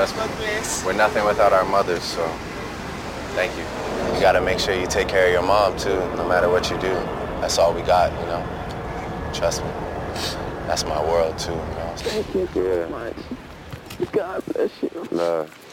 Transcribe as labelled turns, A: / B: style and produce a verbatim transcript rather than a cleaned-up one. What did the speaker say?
A: Trust me. We're nothing without our mothers, so thank you. You gotta make sure you take care of your mom, too, no matter what you do. That's all we got, you know? Trust me. That's my world, too, you know?
B: Thank you so much. God bless you.
A: Love.